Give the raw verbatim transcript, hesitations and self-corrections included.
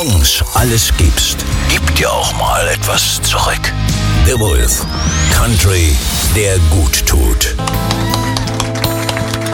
uns alles gibst, gib dir auch mal etwas zurück. The Wolf. Country, der gut tut.